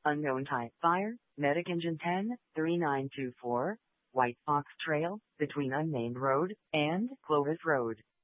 Unknown type fire, Medic Engine 10-3924, White Fox Trail, between Unnamed Road and Clovis Road.